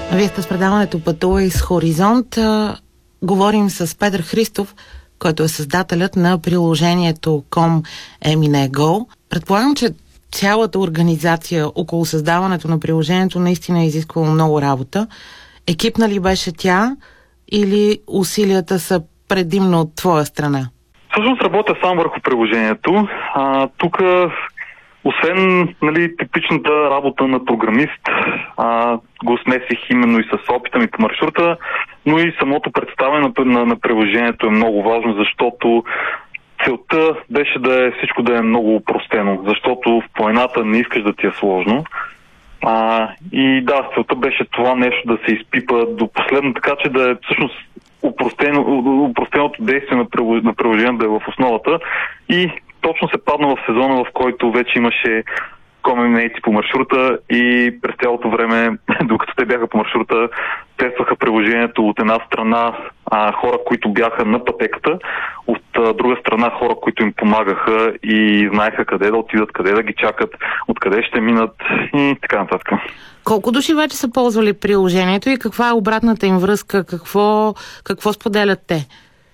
Вие сте с предаването Пътувай с Хоризонт. Говорим с Петър Христов, който е създателят на приложението Com-Emine-Go. Предполагам, че цялата организация около създаването на приложението наистина е изисквала много работа. Екипна ли беше тя или усилията са предимно от твоя страна? Всъщност работя сам върху приложението. Тук, освен типичната работа на програмист, го смесих именно и с опита ми по маршрута, но и самото представяне на приложението е много важно, защото целта беше всичко да е много упростено, защото в планината не искаш да ти е сложно. И да, целта беше това нещо да се изпипа до последно, така че да е всъщност упростеното действие на приложението да е в основата. И точно се падна в сезона, в който вече имаше комюнити по маршрута и през цялото време, докато те бяха по маршрута, тестваха приложението от една страна хора, които бяха на пътеката, от друга страна хора, които им помагаха и знаеха къде да отидат, къде да ги чакат, откъде ще минат и така нататък. Колко души вече са ползвали приложението и каква е обратната им връзка? Какво споделят те?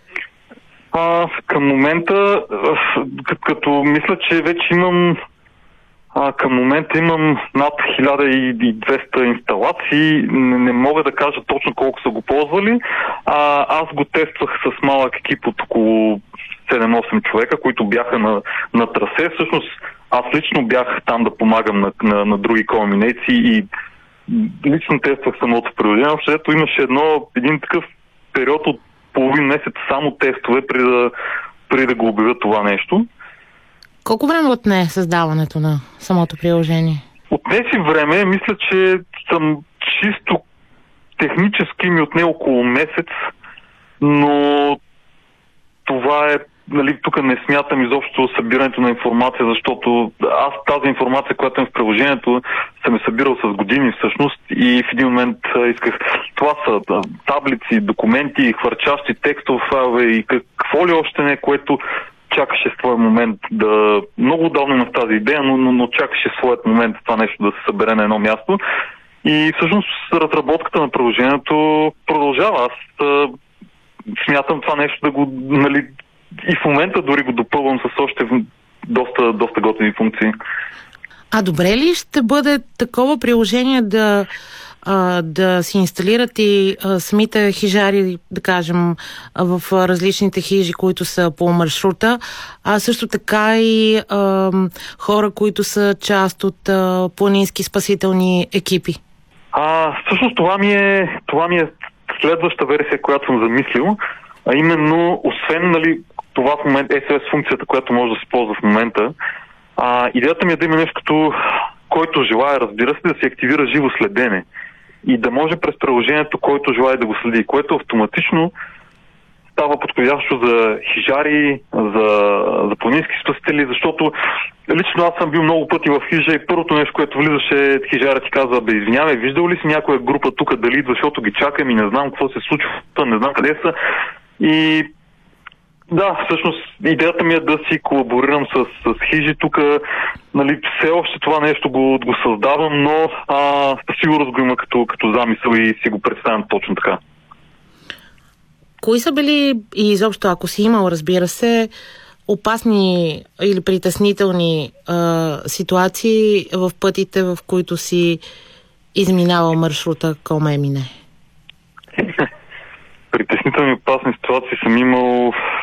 Към момента, като мисля, че вече имам към момента имам над 1200 инсталации. Не мога да кажа точно колко са го ползвали. Аз го тествах с малък екип от около 7-8 човека, които бяха на трасе. Всъщност аз лично бях там да помагам на други комбинации и лично тествах самото приложение. Защото имаше един такъв период от половин месец само тестове преди да го обявя това нещо. Колко време отне създаването на самото приложение? Отне си време, мисля, че съм чисто технически ми отне около месец, но това е, тук не смятам изобщо събирането на информация, защото аз тази информация, която е в приложението, съм я събирал с години всъщност и в един момент исках, това са таблици, документи, хвърчащи текстови файлове и какво ли още не, което чакаше своя момент много отдавна имах тази идея, но чакаше своят момент това нещо да се събере на едно място. И всъщност разработката на приложението продължава. Аз смятам това нещо да го, и в момента дори го допълвам с още доста готини функции. Добре ли ще бъде такова приложение да си инсталират и самите хижари, да кажем, в различните хижи, които са по маршрута, а също така и хора, които са част от планински спасителни екипи? Всъщност това ми е следваща версия, която съм замислил, а именно, освен това в момента SOS функцията, която може да се ползва в момента, идеята ми е да има нещо като който желая, разбира се, да се активира живо следене и да може през приложението, който желая да го следи, което автоматично става подходящо за хижари, за планински спасители, защото лично аз съм бил много пъти в хижа и първото нещо, което влизаше, хижаря ти казва: извинявай, виждал ли си някоя група тук дали идва, защото ги чакам и не знам какво се случва, не знам къде са. И да, всъщност идеята ми е да си колаборирам с хижи тук. Все още това нещо го създавам, но сигурно го има като замисъл и си го представям точно така. Кои са били и изобщо, ако си имал, разбира се, опасни или притеснителни ситуации в пътите, в които си изминавал маршрута Com-Emine? Притеснителни опасни ситуации съм имал